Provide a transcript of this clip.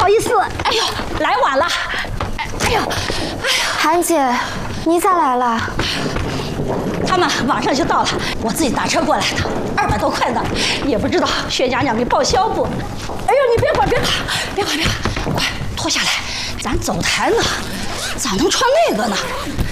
好意思。哎呦，来晚了。哎呦， 韩姐，你咋来了？ 他们晚上就到了，我自己打车过来的，200多块呢，也不知道薛娘娘给报销不？哎呦，你别管，快脱下来，咱走台呢，咋能穿那个呢？